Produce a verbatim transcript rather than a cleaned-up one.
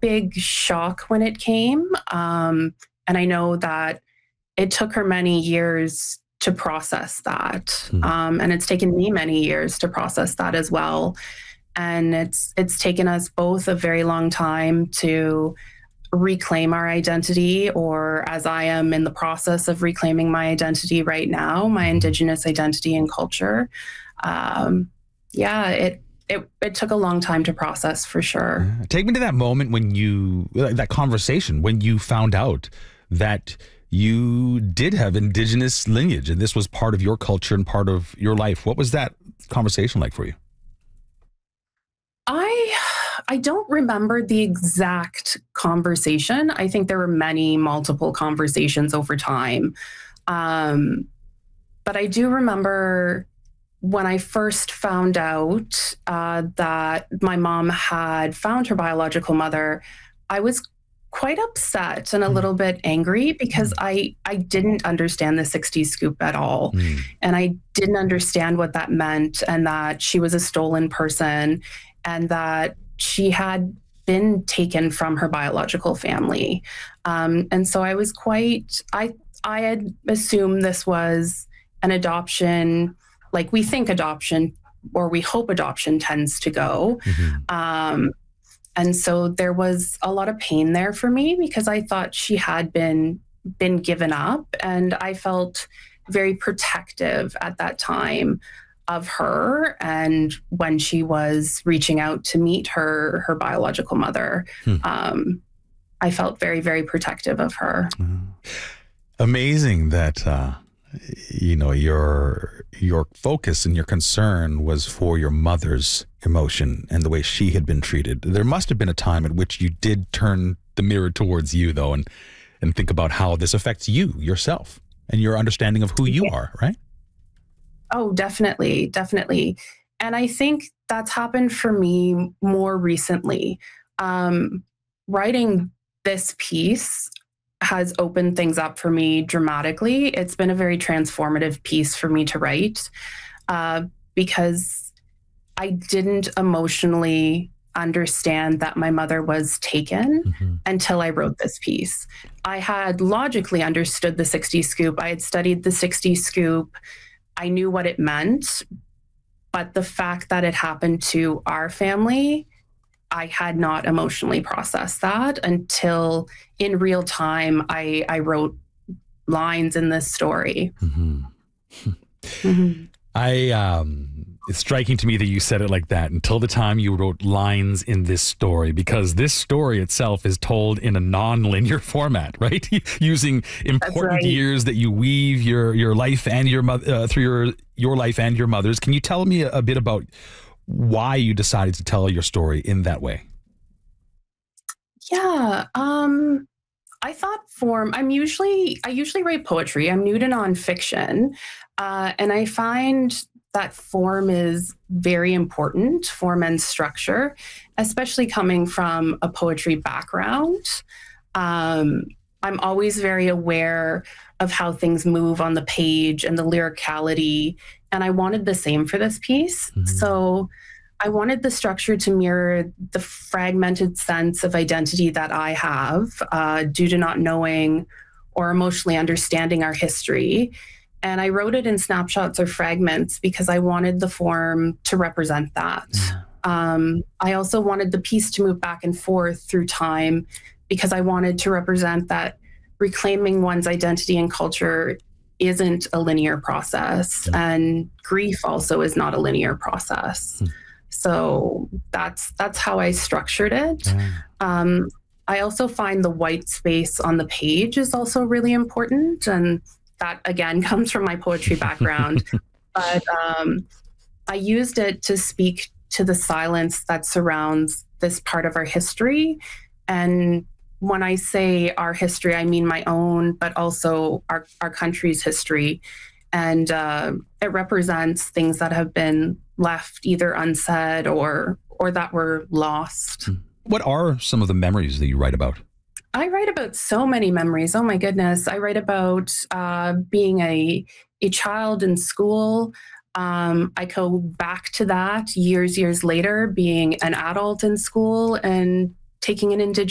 big shock when it came. Um, and I know that it took her many years to process that. Hmm. Um, and it's taken me many years to process that as well. And it's it's taken us both a very long time to reclaim our identity, or as I am in the process of reclaiming my identity right now, my Indigenous identity and culture. Um, yeah, it, it it took a long time to process for sure. Yeah. Take me to that moment when you, that conversation, when you found out that you did have Indigenous lineage and this was part of your culture and part of your life. What was that conversation like for you? I I don't remember the exact conversation. I think there were many multiple conversations over time. Um, but I do remember when I first found out uh, that my mom had found her biological mother, I was quite upset and a Mm. little bit angry because Mm. I I didn't understand the sixties scoop at all. Mm. And I didn't understand what that meant, and that she was a stolen person, and that she had been taken from her biological family. Um, and so I was quite, I, I had assumed this was an adoption, like we think adoption, or we hope adoption tends to go. Mhm. Um, and so there was a lot of pain there for me because I thought she had been been given up, and I felt very protective at that time of her, and when she was reaching out to meet her her biological mother. Hmm. um, I felt very, very protective of her. Mhm. Amazing that uh, you know your your focus and your concern was for your mother's emotion and the way she had been treated. There must have been a time at which you did turn the mirror towards you, though, and and think about how this affects you yourself and your understanding of who you Yeah. are, right? Oh, definitely, definitely. And I think that's happened for me more recently. Um, Writing this piece has opened things up for me dramatically. It's been a very transformative piece for me to write, uh, because I didn't emotionally understand that my mother was taken Mhm. until I wrote this piece. I had logically understood the sixties scoop. I had studied the sixties scoop. I knew what it meant, but the fact that it happened to our family, I had not emotionally processed that until in real time I, I wrote lines in this story. Mhm. Mhm. I um it's striking to me that you said it like that, until the time you wrote lines in this story, because this story itself is told in a non-linear format, right? Using important right. years that you weave your your life and your mother uh, through your your life and your mother's. Can you tell me a, a bit about why you decided to tell your story in that way? Yeah. Um, I thought form, I'm usually, I usually write poetry. I'm new to nonfiction. Uh, and I find that form is very important, form and structure, especially coming from a poetry background. Um, I'm always very aware of how things move on the page and the lyricality. And I wanted the same for this piece. Mhm. So I wanted the structure to mirror the fragmented sense of identity that I have uh, due to not knowing or emotionally understanding our history. And I wrote it in snapshots or fragments because I wanted the form to represent that. Yeah. Um, I also wanted the piece to move back and forth through time because I wanted to represent that reclaiming one's identity and culture isn't a linear process, Mm. and grief also is not a linear process. Mm. So that's that's how I structured it. Yeah. Um, I also find the white space on the page is also really important, and that again comes from my poetry background. But um, I used it to speak to the silence that surrounds this part of our history. And when I say our history, I mean my own, but also our, our country's history. And uh, it represents things that have been left either unsaid or or that were lost. What are some of the memories that you write about? I write about so many memories. Oh my goodness. I write about uh, being a, a child in school. Um, I go back to that years, years later, being an adult in school and taking an Indigenous